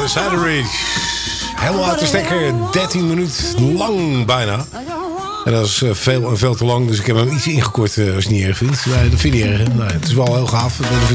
Saturday. Helemaal uit de stekker. 13 minuten lang bijna. En dat is veel te lang. Dus ik heb hem iets ingekort als je het niet erg vindt. Nee, dat vind ik niet erg. Nee, het is wel heel gaaf.